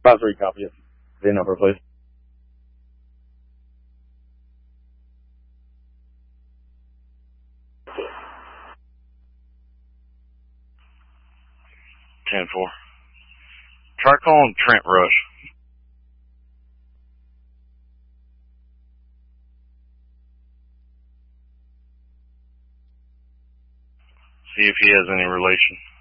5-3 copy. The number, please. Ten four. Try calling Trent Rush. See if he has any relation.